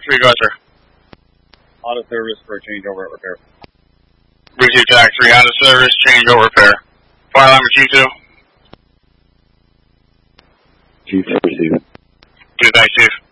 3, go ahead, sir. Auto service for a changeover repair. Received Tac 3, auto service, changeover repair. Fire alarm Chief 2. Chief, receive it. 2, thanks, Chief.